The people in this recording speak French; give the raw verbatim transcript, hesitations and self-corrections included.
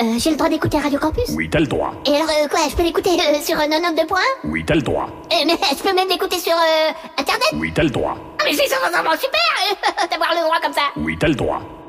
Euh, j'ai le droit d'écouter Radio Campus? Oui, t'as le droit. Et alors, euh, quoi, je peux l'écouter euh, sur euh, quatre-vingt-deux points un? Oui, t'as le droit. Euh, mais je peux même l'écouter sur euh, Internet? Oui, t'as le droit. Ah, mais c'est vraiment super euh, d'avoir le droit comme ça. Oui, t'as le droit.